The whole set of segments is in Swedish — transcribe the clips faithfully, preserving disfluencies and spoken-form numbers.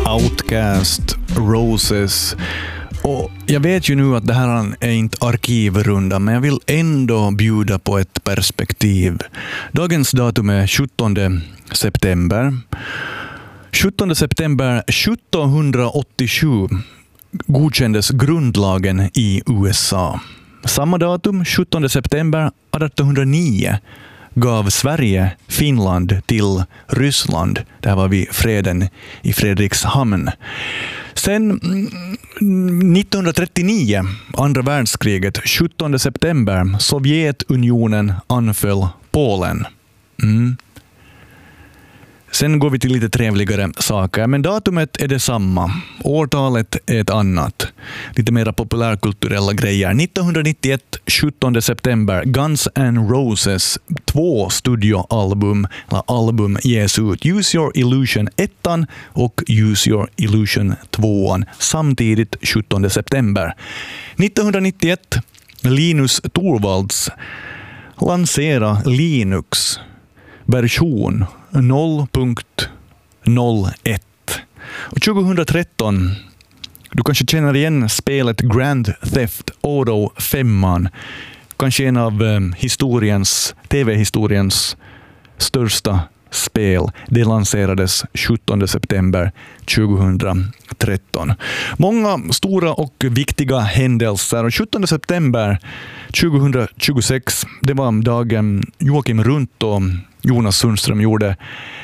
Outcast, Roses. Och jag vet ju nu att det här är inte arkivrunda, men jag vill ändå bjuda på ett perspektiv. Dagens datum är sjuttonde september. sjuttonde september sjuttonhundraåttiosju godkändes grundlagen i U S A. Samma datum, sjuttonde september artonhundranio, gav Sverige Finland till Ryssland. Det här var vid freden i Fredrikshamn. Sen nittonhundratrettionio, andra världskriget, sjuttonde september, Sovjetunionen anföll Polen. Mm. Sen går vi till lite trevligare saker, men datumet är detsamma. Årtalet är ett annat. Lite mer populärkulturella grejer. nittonhundranittioett, sjuttonde september, Guns N' Roses två studioalbum eller album ges ut. Use Your Illusion ett och Use Your Illusion två samtidigt sjuttonde september. nittonhundranittioett, Linus Torvalds lansera Linux version noll punkt noll ett. Och tjugohundratretton, du kanske känner igen spelet Grand Theft Auto fem, kanske en av eh, historiens, tv-historiens största spel. Det lanserades sjuttonde september tjugohundratretton. Många stora och viktiga händelser. sjuttonde september tjugohundratjugosex, det var dagen Joakim Runt och Jonas Sundström gjorde,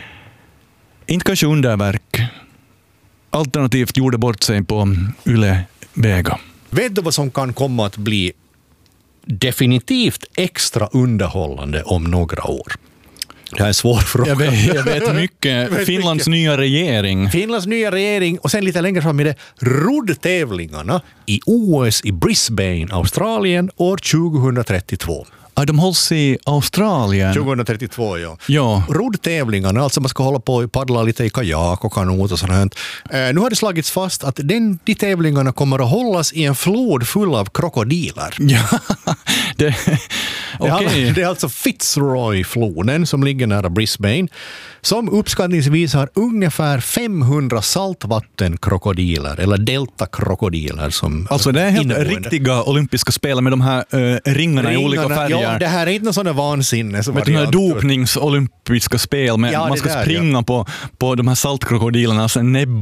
inte kanske underverk, alternativt gjorde bort sig på Yle Vega. Vet du vad som kan komma att bli definitivt extra underhållande om några år? Det här är en svår fråga. Jag vet, jag vet mycket. Jag vet Finlands mycket. nya regering. Finlands nya regering och sen lite längre fram är det roddtävlingarna i O S i Brisbane, Australien år tjugohundratrettiotvå. Ja, de hålls i Australien. tjugohundratrettiotvå, ja. ja. Roddtävlingarna, alltså man ska hålla på och paddla lite i kajak och kanot och sånt här. Eh, nu har det slagits fast att den, de tävlingarna kommer att hållas i en flod full av krokodiler. Ja, det, det, okay. är, det är alltså Fitzroy-floden som ligger nära Brisbane, som uppskattningsvis har ungefär femhundra saltvattenkrokodiler eller deltakrokodiler som alltså det är helt inneboende. Riktiga olympiska spel med de här äh, ringarna, ringarna i olika färger. Ja, det här är inte någon sån där vansinne. Med de här dopningsolympiska spel med, ja, man ska springa på, på de här saltkrokodilerna, alltså näbbar